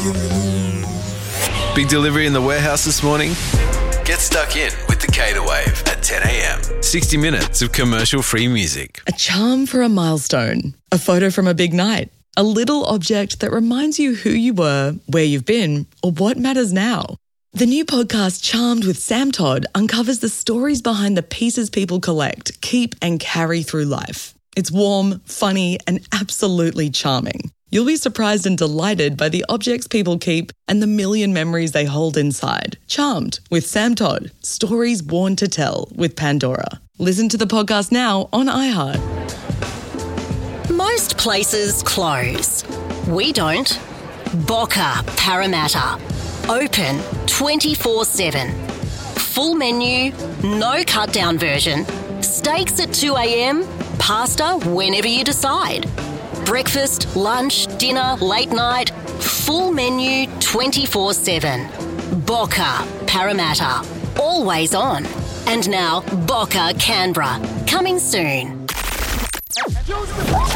Big delivery in the warehouse this morning? Get stuck in with the Cater Wave at 10 a.m. 60 minutes of commercial-free music. A charm for a milestone. A photo from a big night. A little object that reminds you who you were, where you've been, or what matters now. The new podcast Charmed with Sam Todd uncovers the stories behind the pieces people collect, keep and carry through life. It's warm, funny and absolutely charming. You'll be surprised and delighted by the objects people keep and the million memories they hold inside. Charmed with Sam Todd. Stories born to tell with Pandora. Listen to the podcast now on iHeart. Most places close. We don't. Boca Parramatta. Open 24/7. Full menu, no cut-down version. Steaks at 2 a.m, pasta whenever you decide. Breakfast, lunch, dinner, late night, full menu 24/7. Boca Parramatta. Always on. And now Boca Canberra. Coming soon.